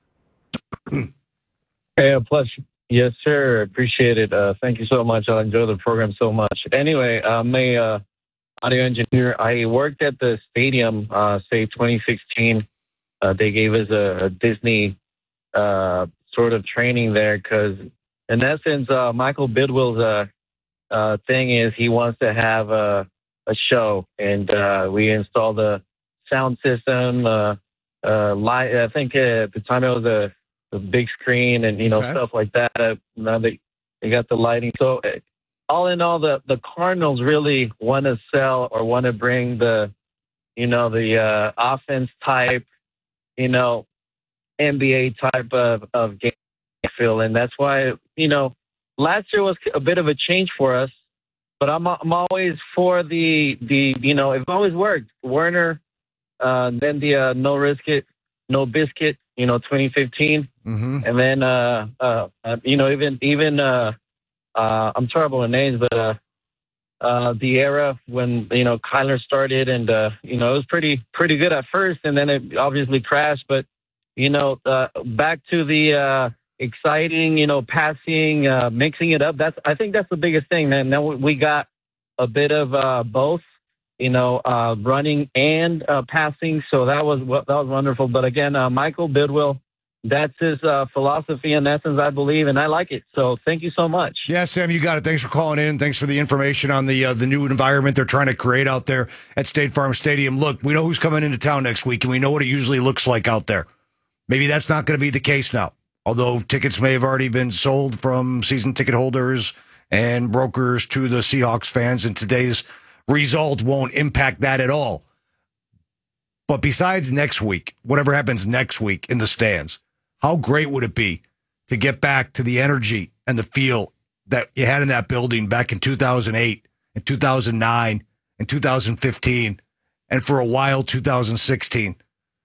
Hey, a pleasure. Yes, sir. Appreciate it. Uh, thank you so much. I enjoy the program so much. Anyway, I'm a uh, audio engineer. I worked at the stadium, uh, say twenty sixteen. Uh, they gave us a, a Disney uh, sort of training there because, in essence, uh, Michael Bidwill's uh, uh, thing is he wants to have a, a show, and uh, we installed a sound system. Uh, uh, light, I think uh, at the time it was a the big screen and, you know, okay. stuff like that. Uh, now they, they got the lighting. So uh, all in all, the, the Cardinals really want to sell or want to bring the, you know, the uh, offense type, you know, N B A type of, of game feel. And that's why, you know, last year was a bit of a change for us, but I'm, I'm always for the, the, you know, it always worked. Werner, uh, then the uh, no risk it, no biscuit, you know, twenty fifteen. Mm-hmm. And then, uh, uh, uh, you know, even, even, uh, uh, I'm terrible with names, but, uh, uh, the era when, you know, Kyler started and, uh, you know, it was pretty, pretty good at first and then it obviously crashed, but, you know, uh, back to the, uh, exciting, you know, passing, uh, mixing it up. That's, I think that's the biggest thing, man. Now we got a bit of, uh, both, you know, uh, running and, uh, passing. So that was, that was wonderful. But again, uh, Michael Bidwill, that's his uh, philosophy in essence, I believe, and I like it. So thank you so much. Yeah, Sam, you got it. Thanks for calling in. Thanks for the information on the uh, the new environment they're trying to create out there at State Farm Stadium. Look, we know who's coming into town next week, and we know what it usually looks like out there. Maybe that's not going to be the case now, although tickets may have already been sold from season ticket holders and brokers to the Seahawks fans, and today's result won't impact that at all. But besides next week, whatever happens next week in the stands, how great would it be to get back to the energy and the feel that you had in that building back in two thousand eight and two thousand nine and two thousand fifteen and for a while two thousand sixteen?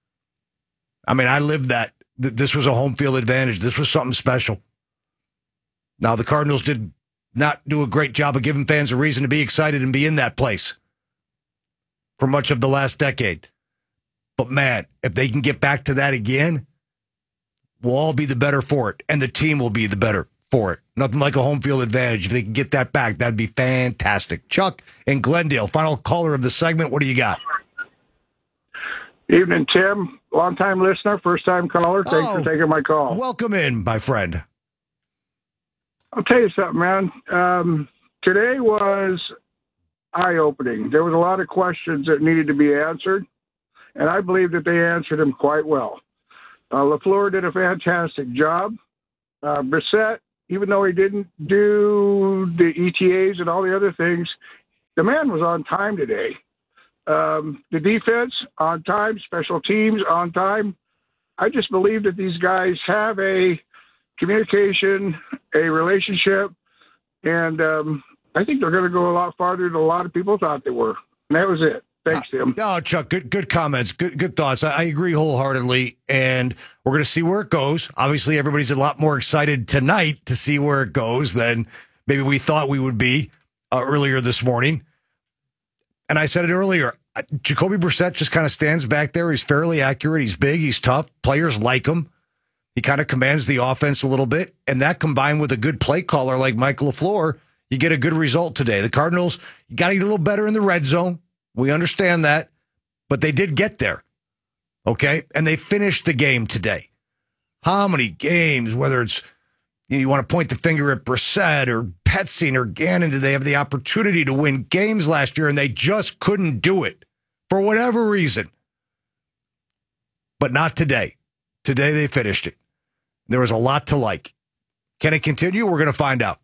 I mean, I lived that. This was a home field advantage. This was something special. Now, the Cardinals did not do a great job of giving fans a reason to be excited and be in that place for much of the last decade. But, man, if they can get back to that again, we'll all be the better for it, and the team will be the better for it. Nothing like a home field advantage. If they can get that back, that'd be fantastic. Chuck in Glendale, final caller of the segment. What do you got? Evening, Tim. Long-time listener, first-time caller. Thanks Oh. for taking my call. Welcome in, my friend. I'll tell you something, man. Um, today was eye-opening. There was a lot of questions that needed to be answered, and I believe that they answered them quite well. Uh, LaFleur did a fantastic job. Uh, Brissett, even though he didn't do the E T As and all the other things, the man was on time today. Um, the defense on time, special teams on time. I just believe that these guys have a communication, a relationship, and um, I think they're going to go a lot farther than a lot of people thought they were. And that was it. Thanks, Tim. Oh, Chuck, good good comments, good good thoughts. I, I agree wholeheartedly, and we're going to see where it goes. Obviously, everybody's a lot more excited tonight to see where it goes than maybe we thought we would be uh, earlier this morning. And I said it earlier, Jacoby Brissett just kind of stands back there. He's fairly accurate. He's big. He's tough. Players like him. He kind of commands the offense a little bit, and that combined with a good play caller like Michael LaFleur, you get a good result today. The Cardinals, you got to get a little better in the red zone. We understand that, but they did get there, okay? And they finished the game today. How many games, whether it's you, know, you want to point the finger at Brissett or Petzing or Gannon, did they have the opportunity to win games last year, and they just couldn't do it for whatever reason. But not today. Today they finished it. There was a lot to like. Can it continue? We're going to find out.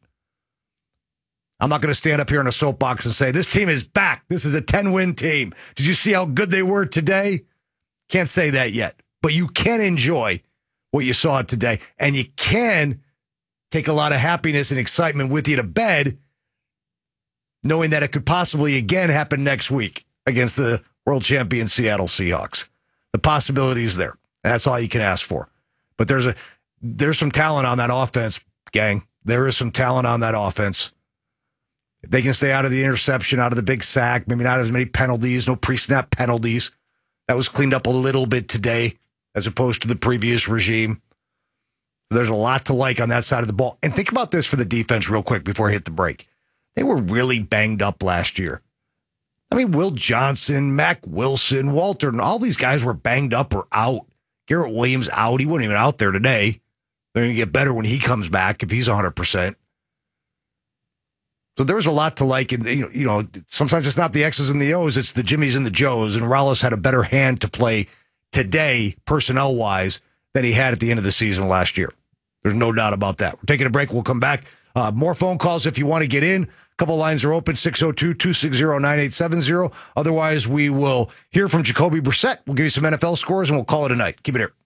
I'm not going to stand up here in a soapbox and say, this team is back. This is a ten-win team. Did you see how good they were today? Can't say that yet. But you can enjoy what you saw today. And you can take a lot of happiness and excitement with you to bed, knowing that it could possibly again happen next week against the world champion Seattle Seahawks. The possibility is there. That's all you can ask for. But there's a there's some talent on that offense, gang. There is some talent on that offense. If they can stay out of the interception, out of the big sack, maybe not as many penalties, no pre-snap penalties. That was cleaned up a little bit today as opposed to the previous regime. There's a lot to like on that side of the ball. And think about this for the defense real quick before I hit the break. They were really banged up last year. I mean, Will Johnson, Mac Wilson, Walter, and all these guys were banged up or out. Garrett Williams out. He wasn't even out there today. They're going to get better when he comes back if he's one hundred percent. So there's a lot to like. And, you know, you know, sometimes it's not the X's and the O's, it's the Jimmies and the Joes. And Rallis had a better hand to play today, personnel-wise, than he had at the end of the season last year. There's no doubt about that. We're taking a break. We'll come back. Uh, more phone calls if you want to get in. A couple lines are open, six oh two, two six zero, nine eight seven zero. Otherwise, we will hear from Jacoby Brissett. We'll give you some N F L scores, and we'll call it a night. Keep it here.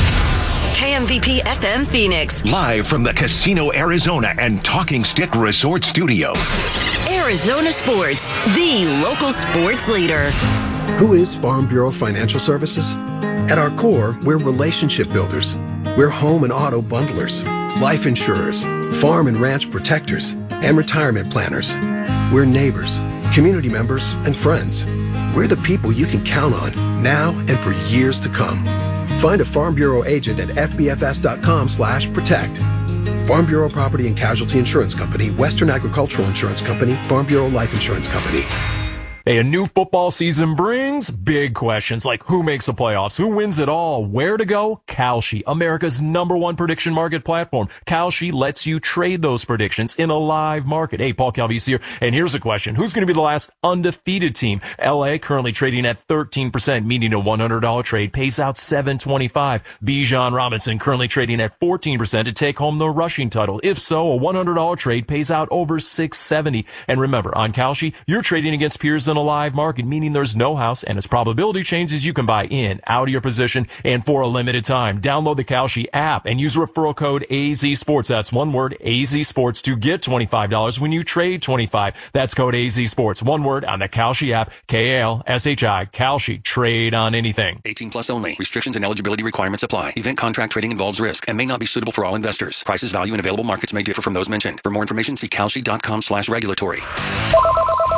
K M V P F M Phoenix. Live from the Casino Arizona and Talking Stick Resort Studio. Arizona Sports, the local sports leader. Who is Farm Bureau Financial Services? At our core, we're relationship builders. We're home and auto bundlers, life insurers, farm and ranch protectors, and retirement planners. We're neighbors, community members, and friends. We're the people you can count on now and for years to come. Find a Farm Bureau agent at f b f s dot com slash protect. Farm Bureau Property and Casualty Insurance Company, Western Agricultural Insurance Company, Farm Bureau Life Insurance Company. Hey, a new football season brings big questions like who makes the playoffs, who wins it all, where to go. Kalshi, America's number one prediction market platform. Kalshi lets you trade those predictions in a live market. Hey, Paul Calvisi here, and here's a question. Who's going to be the last undefeated team? L A currently trading at thirteen percent, meaning a one hundred dollars trade pays out seven twenty-five. Bijan Robinson currently trading at fourteen percent to take home the rushing title. If so, a one hundred dollars trade pays out over six seventy. And remember, on Kalshi, you're trading against peers in a live market, meaning there's no house, and as probability changes, you can buy in, out of your position, and for a limited time. Download the Kalshi app and use referral code A Z Sports. That's one word, A Z Sports, to get twenty-five dollars when you trade twenty-five dollars. That's code A Z Sports. One word on the Kalshi app, K A L S H I, Kalshi. Trade on anything. eighteen plus only. Restrictions and eligibility requirements apply. Event contract trading involves risk and may not be suitable for all investors. Prices, value, and available markets may differ from those mentioned. For more information, see kalshi dot com slash regulatory.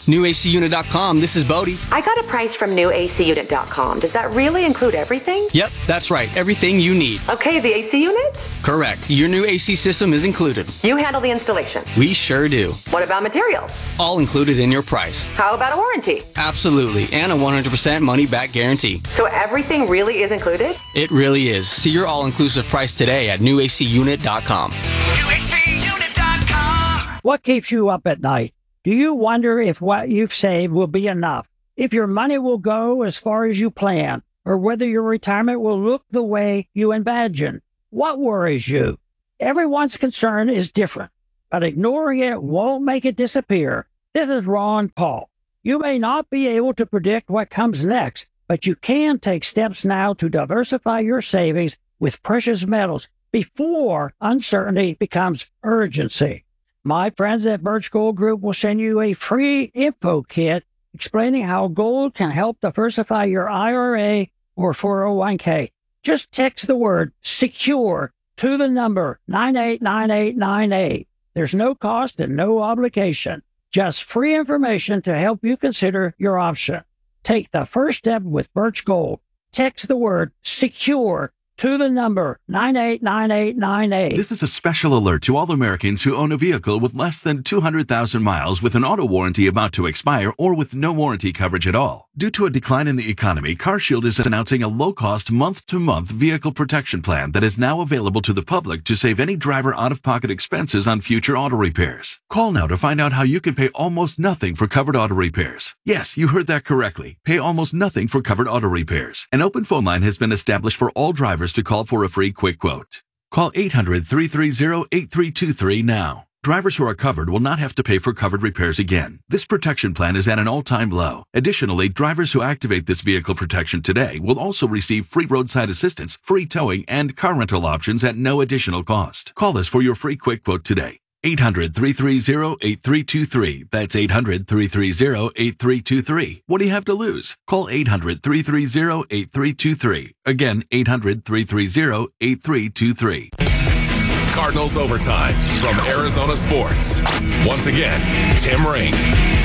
new A C unit dot com, this is Bodie. I got a price from new A C unit dot com. Does that really include everything? Yep, that's right. Everything you need. Okay, the A C unit? Correct. Your new A C system is included. You handle the installation. We sure do. What about materials? All included in your price. How about a warranty? Absolutely. And a one hundred percent money-back guarantee. So everything really is included? It really is. See your all-inclusive price today at new A C unit dot com. new A C unit dot com. What keeps you up at night? Do you wonder if what you've saved will be enough? If your money will go as far as you plan? Or whether your retirement will look the way you imagine? What worries you? Everyone's concern is different, but ignoring it won't make it disappear. This is Ron Paul. You may not be able to predict what comes next, but you can take steps now to diversify your savings with precious metals before uncertainty becomes urgency. My friends at Birch Gold Group will send you a free info kit explaining how gold can help diversify your I R A or four oh one k. Just text the word SECURE to the number nine eight nine eight nine eight. There's no cost and no obligation. Just free information to help you consider your option. Take the first step with Birch Gold. Text the word SECURE to the number nine eight nine eight nine eight. This is a special alert to all Americans who own a vehicle with less than two hundred thousand miles with an auto warranty about to expire or with no warranty coverage at all. Due to a decline in the economy, CarShield is announcing a low-cost month-to-month vehicle protection plan that is now available to the public to save any driver out-of-pocket expenses on future auto repairs. Call now to find out how you can pay almost nothing for covered auto repairs. Yes, you heard that correctly. Pay almost nothing for covered auto repairs. An open phone line has been established for all drivers to call for a free quick quote. Call eight hundred, three three zero, eight three two three now. Drivers who are covered will not have to pay for covered repairs again. This protection plan is at an all-time low. Additionally, drivers who activate this vehicle protection today will also receive free roadside assistance, free towing, and car rental options at no additional cost. Call us for your free quick quote today. eight hundred, three three zero, eight three two three. That's eight hundred, three three zero, eight three two three. What do you have to lose? Call eight hundred, three three zero, eight three two three. Again, eight hundred, three three zero, eight three two three. Cardinals Overtime from Arizona Sports. Once again, Tim Ring.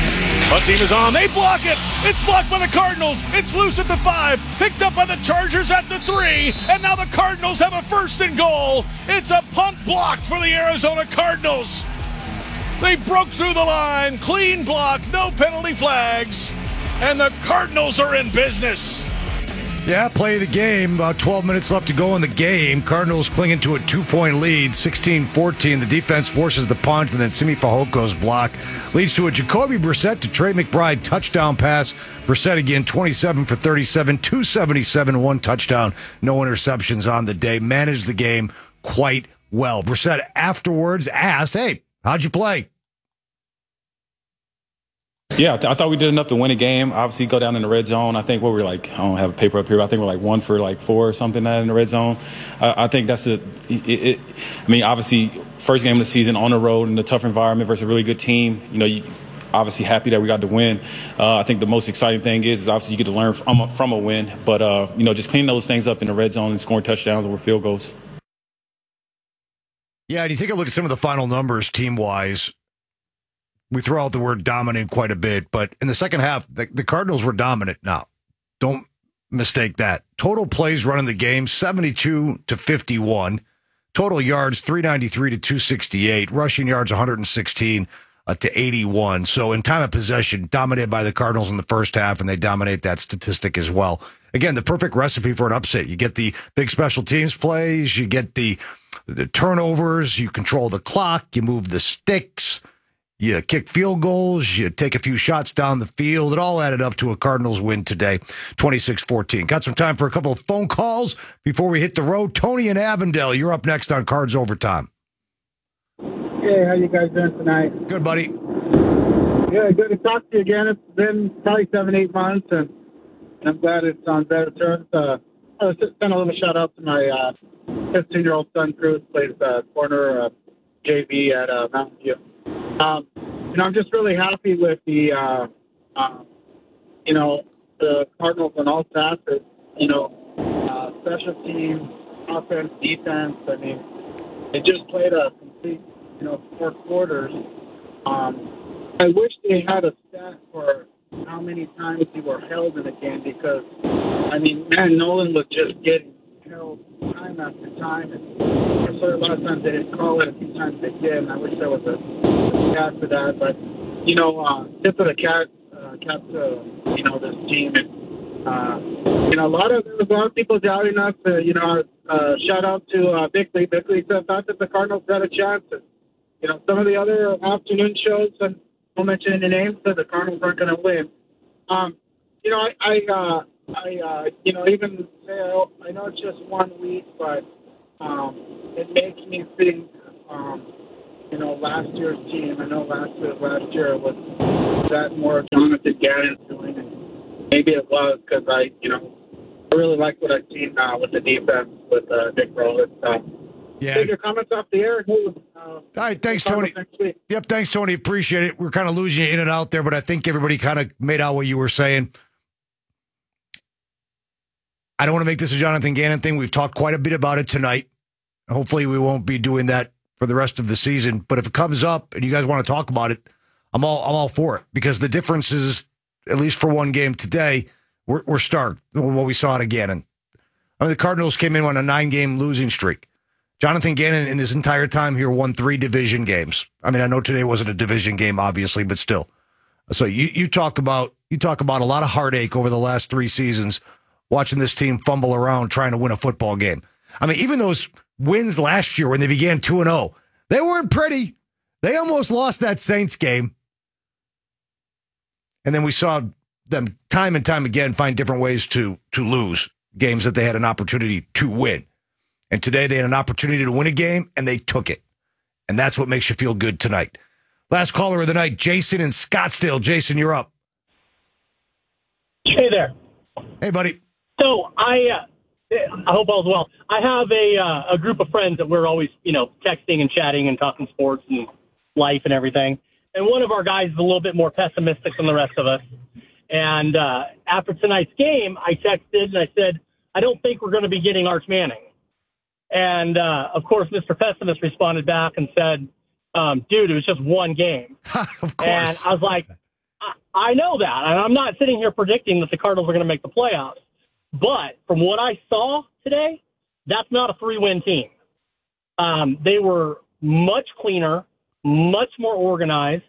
One team is on. They block it. It's blocked by the Cardinals. It's loose at the five. Picked up by the Chargers at the three. And now the Cardinals have a first and goal. It's a punt blocked for the Arizona Cardinals. They broke through the line. Clean block. No penalty flags. And the Cardinals are in business. Yeah, play of the game. About twelve minutes left to go in the game. Cardinals clinging to a two-point lead, sixteen fourteen. The defense forces the punt, and then Simi Fajoko's block leads to a Jacoby Brissett to Trey McBride touchdown pass. Brissett again, twenty-seven for thirty-seven, two seventy-seven, one touchdown, no interceptions on the day. Managed the game quite well. Brissett afterwards asked, hey, how'd you play? Yeah, I, th- I thought we did enough to win a game. Obviously, go down in the red zone. I think what we we're like, I don't have a paper up here. I think we're like one for like four or something that in the red zone. I, I think that's a. It, it, I mean, obviously, first game of the season on the road in a tough environment versus a really good team. You know, you, obviously happy that we got to win. Uh, I think the most exciting thing is, is obviously you get to learn from a, from a win. But uh, you know, just cleaning those things up in the red zone and scoring touchdowns or field goals. Yeah, and you take a look at some of the final numbers team-wise. We throw out the word dominant quite a bit, but in the second half, the, the Cardinals were dominant now. Don't mistake that. Total plays running the game, seventy-two to fifty-one. Total yards, three ninety-three to two sixty-eight. Rushing yards, one hundred sixteen uh, to eighty-one. So in time of possession, dominated by the Cardinals in the first half, and they dominate that statistic as well. Again, the perfect recipe for an upset. You get the big special teams plays, you get the, the turnovers, you control the clock, you move the sticks. You kick field goals, you take a few shots down the field. It all added up to a Cardinals win today, twenty-six fourteen. Got some time for a couple of phone calls before we hit the road. Tony and Avondale, you're up next on Cards Overtime. Hey, how you guys doing tonight? Good, buddy. Yeah, good to talk to you again. It's been probably seven, eight months, and I'm glad it's on better terms. Uh, I was just send a little shout out to my uh, fifteen-year-old son, Cruz, plays uh, corner uh, J V at uh, Mountain View. Um, you know, I'm just really happy with the, uh, uh, you know, the Cardinals on all facets, you know, uh, special teams, offense, defense. I mean, they just played a complete, you know, four quarters. Um, I wish they had a stat for for how many times you were held in a game because, I mean, man, Nolan was just getting held time after time. And I'm sorry a lot of times they didn't call it, a few times they did, and I wish there was a, a cat for that. But, you know, uh, tip of the cat, uh, cap to, you know, this team. And, uh, you know, a lot of, there was a lot of people doubting us. Uh, you know, uh, shout out to uh, Bickley. Bickley said thought that the Cardinals had a chance. And, you know, some of the other afternoon shows, and I won't mention any names, said the Cardinals aren't going to win. Um, you know, I, I, uh, I uh, you know, even say I know it's just one week, but um, it makes me think, um, you know, last year's team. I know last year, last year was that more Jonathan Gannon doing, and maybe it was because I, you know, I really like what I've seen now with the defense with uh, Nick Rowland. Uh, Yeah. Take your comments off the air. Uh, All right, thanks, Tony. Yep, thanks, Tony. Appreciate it. We're kind of losing you in and out there, but I think everybody kind of made out what you were saying. I don't want to make this a Jonathan Gannon thing. We've talked quite a bit about it tonight. Hopefully we won't be doing that for the rest of the season. But if it comes up and you guys want to talk about it, I'm all I'm all for it because the difference is, at least for one game today, we're, we're stark. What we saw out of Gannon. I mean, the Cardinals came in on a nine-game losing streak. Jonathan Gannon, in his entire time here, won three division games. I mean, I know today wasn't a division game, obviously, but still. So you you talk about you talk about a lot of heartache over the last three seasons, watching this team fumble around trying to win a football game. I mean, even those wins last year when they began two and oh, they weren't pretty. They almost lost that Saints game. And then we saw them time and time again find different ways to to lose games that they had an opportunity to win. And today they had an opportunity to win a game, and they took it. And that's what makes you feel good tonight. Last caller of the night, Jason in Scottsdale. Jason, you're up. Hey there. Hey, buddy. So I, uh, I hope all's well. I have a uh, a group of friends that we're always, you know, texting and chatting and talking sports and life and everything. And one of our guys is a little bit more pessimistic than the rest of us. And uh, after tonight's game, I texted and I said, I don't think we're going to be getting Arch Manning. And, uh, of course, Mister Pessimist responded back and said, um, dude, it was just one game. Of course. And I was like, I, I know that. And I'm not sitting here predicting that the Cardinals are going to make the playoffs. But from what I saw today, that's not a three-win team. Um, they were much cleaner, much more organized.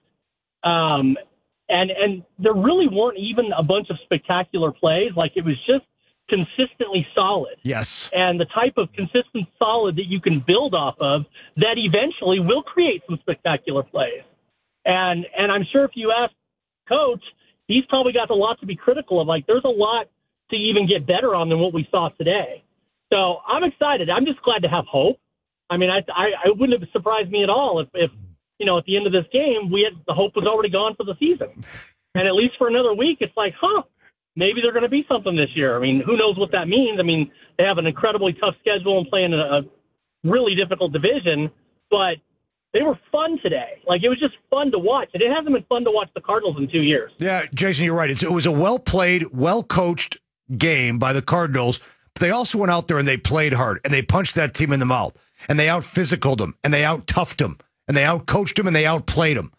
Um, and, and there really weren't even a bunch of spectacular plays. Like, it was just consistently solid. Yes. And the type of consistent solid that you can build off of that eventually will create some spectacular plays. And and I'm sure if you ask Coach, he's probably got a lot to be critical of. Like, there's a lot to even get better on than what we saw today. So I'm excited. I'm just glad to have hope. I mean, I I, I wouldn't have surprised me at all if, if, you know, at the end of this game, we had the hope was already gone for the season. And at least for another week, it's like, huh, maybe they're going to be something this year. I mean, who knows what that means? I mean, they have an incredibly tough schedule and playing a, a really difficult division, but they were fun today. Like, it was just fun to watch. And it hasn't been fun to watch the Cardinals in two years. Yeah, Jason, you're right. It's, it was a well-played, well-coached game by the Cardinals. But they also went out there and they played hard, and they punched that team in the mouth, and they out-physicaled them, and they out-toughed them, and they out-coached them, and they outplayed them.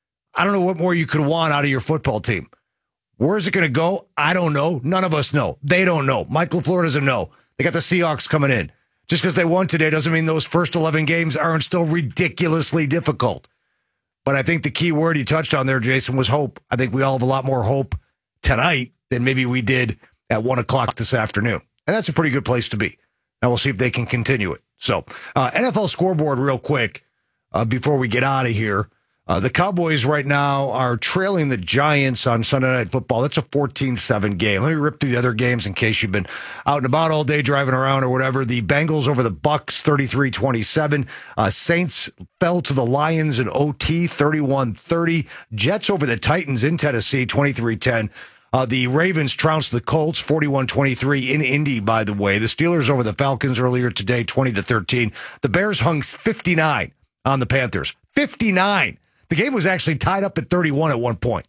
I don't know what more you could want out of your football team. Where's it going to go? I don't know. None of us know. They don't know. Mike LaFleur doesn't know. They got the Seahawks coming in. Just because they won today doesn't mean those first eleven games aren't still ridiculously difficult. But I think the key word you touched on there, Jason, was hope. I think we all have a lot more hope tonight than maybe we did at one o'clock this afternoon. And that's a pretty good place to be. Now we'll see if they can continue it. So uh, N F L scoreboard real quick uh, before we get out of here. Uh, the Cowboys right now are trailing the Giants on Sunday Night Football. That's a fourteen seven game. Let me rip through the other games in case you've been out and about all day driving around or whatever. The Bengals over the Bucks, thirty-three twenty-seven. Uh, Saints fell to the Lions in O T, thirty-one thirty. Jets over the Titans in Tennessee, twenty-three ten. Uh, the Ravens trounced the Colts, forty-one twenty-three in Indy, by the way. The Steelers over the Falcons earlier today, twenty to thirteen. The Bears hung fifty-nine on the Panthers. fifty-nine. The game was actually tied up at thirty-one at one point.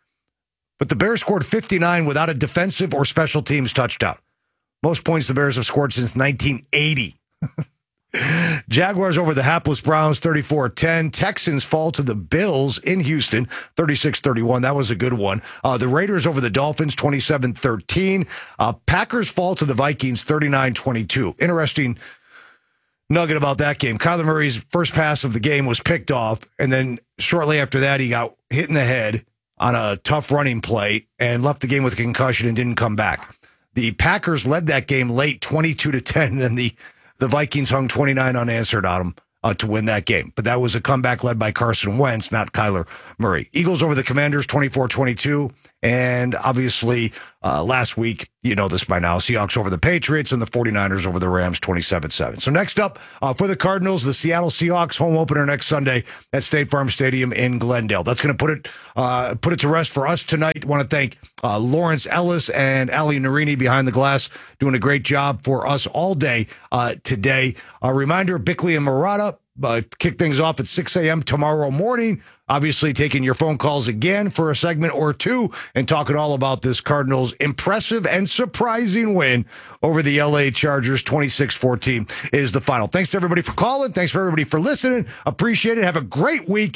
But the Bears scored fifty-nine without a defensive or special teams touchdown. Most points the Bears have scored since nineteen eighty. Jaguars over the hapless Browns, thirty-four ten. Texans fall to the Bills in Houston, thirty-six thirty-one. That was a good one. Uh, the Raiders over the Dolphins, twenty-seven thirteen. Uh, Packers fall to the Vikings, thirty-nine twenty-two. Interesting nugget about that game. Kyler Murray's first pass of the game was picked off, and then shortly after that, he got hit in the head on a tough running play and left the game with a concussion and didn't come back. The Packers led that game late, twenty-two to ten, and the The Vikings hung twenty-nine unanswered on them uh, to win that game. But that was a comeback led by Carson Wentz, not Kyler Murray. Eagles over the Commanders, twenty-four twenty-two. And obviously, uh, last week, you know this by now, Seahawks over the Patriots and the 49ers over the Rams, twenty-seven seven. So next up, uh, for the Cardinals, the Seattle Seahawks home opener next Sunday at State Farm Stadium in Glendale. That's going to put it uh, put it to rest for us tonight. I want to thank uh, Lawrence Ellis and Ali Narini behind the glass, doing a great job for us all day uh, today. A reminder, Bickley and Murata uh, kick things off at six a.m. tomorrow morning. Obviously, taking your phone calls again for a segment or two and talking all about this Cardinals' impressive and surprising win over the L A Chargers. twenty-six fourteen is the final. Thanks to everybody for calling. Thanks for everybody for listening. Appreciate it. Have a great week.